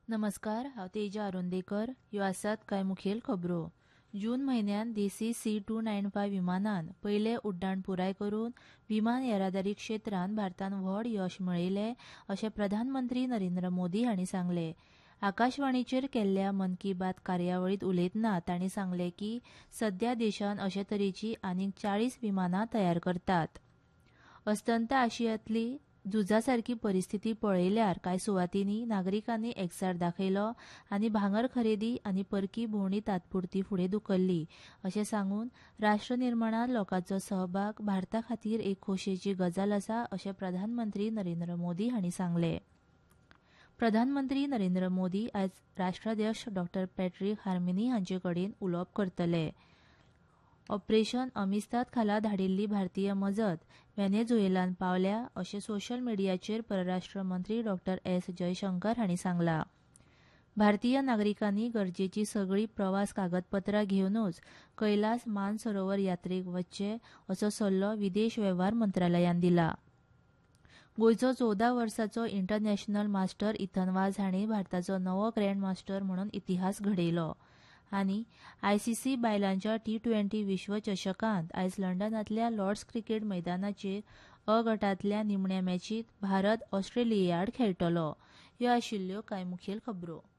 नमस्कार, हांव तेजा आरोंदेकर. ह्यो आसात कांय मुखेल खबरो. जून म्हयन्यात देसी C-295 विमानान पयले उड्डाण पुराय करून विमान येरादारी क्षेत्रांत भारतान व्हड यश मेळयलें अशें प्रधानमंत्री नरेंद्र मोदी हांणी सांगलें. आकाशवाणीचेर केल्ल्या मन की बात कार्यावळींत उलयतना तांणी सांगलें की सध्या देशान अशे तरेची आनीक 40 विमानां तयार करतात. अस्तंत आशियांतली झुजासारकी परिस्थिती पळयल्यार कांय सुवातींनी नागरिकांनी एकचार दाखयलो आनी भांगर खरेदी आनी परकी भोंवडी तात्पुरती फुडें धुकल्ली अशें सांगून राष्ट्र निर्माणांत लोकांचो सहभाग भारता खातीर एक खोशयेची गजाल आसा अशें प्रधानमंत्री नरेंद्र मोदी हांणी सांगलें. प्रधानमंत्री नरेंद्र मोदी आयज राष्ट्राध्यक्ष डॉ पॅट्रिक हार्मेनी हांचे कडेन उलोवप करतले. ऑपरेशन अमिस्ताद खाला धाडिल्ली भारतीय मजत व्हेनेझुएलांत पावल्या अशें सोशल मिडियाचेर परराष्ट्र मंत्री डॉ एस जयशंकर हांणी सांगलां. भारतीय नागरिकांनी गरजेची सगळी प्रवास कागदपत्रां घेवनूच कैलास मानसरोवर यात्रेक वचचे असो सल्लो विदेश वेव्हार मंत्रालयान दिला. गोंयचो 14 वर्साचो इंटरनॅशनल मास्टर इथन वाझ हांणी भारताचो नवो ग्रँड मास्टर म्हणून इतिहास घडयलो. आनी आयसीसी बायलांच्या T20 विश्वचषकांत आयज लंडनांतल्या लॉर्ड्स क्रिकेट मैदानाचेर अ गटांतल्या निमण्या मॅचींत भारत ऑस्ट्रेलिया आड खेळटलो. ह्यो आशिल्ल्यो कांय मुखेल खबरो.